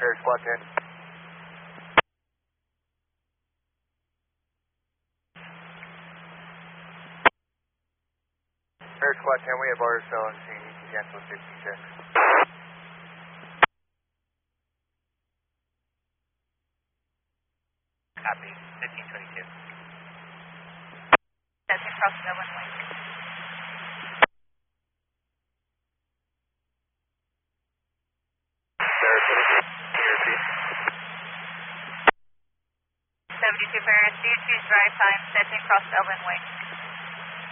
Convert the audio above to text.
Air Squad 10. Air Squad 10, we have RSL and scene. You can cancel 60 checks. Copy, 1522. That's across Dublin Wing. Air 72 Paris, choose drive time, setting across Dublin Wing.